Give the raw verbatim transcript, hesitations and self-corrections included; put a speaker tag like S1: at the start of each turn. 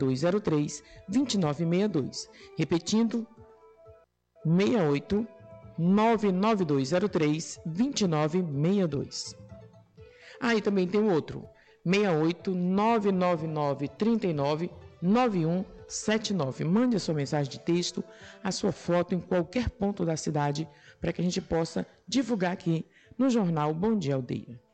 S1: dois zero três, dois nove seis dois. Repetindo, seis oito nove nove dois zero três, dois nove seis dois. Ah, e também tem o outro, seis oito nove nove nove três nove nove um sete nove. Mande a sua mensagem de texto, a sua foto em qualquer ponto da cidade, para que a gente possa divulgar aqui no Jornal Bom Dia Aldeia.